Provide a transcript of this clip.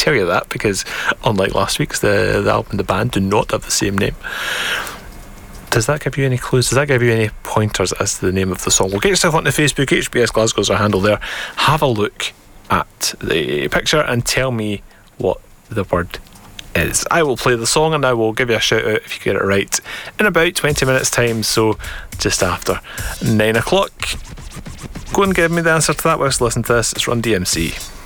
tell you that because unlike last week's, the album and the band do not have the same name. Does that give you any clues? Does that give you any pointers as to the name of the song? Well, get yourself onto Facebook. HBS Glasgow is our handle there. Have a look at the picture and tell me what the word is. I will play the song and I will give you a shout out if you get it right in about 20 minutes time, so just after 9 o'clock. Go and give me the answer to that whilst listening to this. It's Run DMC.